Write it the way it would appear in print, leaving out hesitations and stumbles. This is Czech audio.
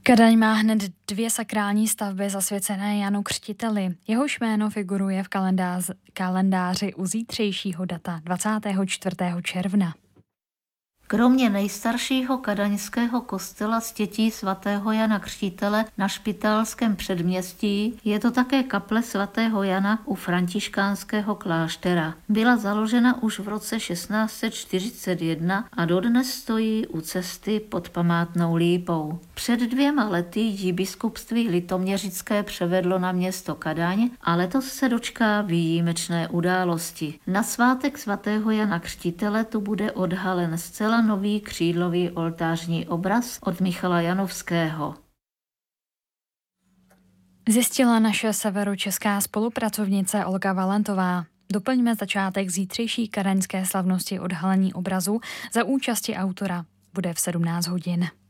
Kadaň má hned 2 sakrální stavby zasvěcené Janu Křtiteli. Jehož jméno figuruje v kalendáři u zítřejšího data 24. června. Kromě nejstaršího kadaňského kostela Ctětí svatého Jana Křtitele na Špitálském předměstí je to také kaple svatého Jana u františkánského kláštera. Byla založena už v roce 1641 a dodnes stojí u cesty pod památnou lípou. Před 2 lety ji biskupství litoměřické převedlo na město Kadaň a letos se dočká výjimečné události. Na svátek svatého Jana Křtitele tu bude odhalen zcela nový křídlový oltářní obraz od Michala Janovského. Zjistila naše severočeská spolupracovnice Olga Valentová. Doplňme začátek zítřejší kadaňské slavnosti odhalení obrazu za účasti autora. Bude v 17 hodin.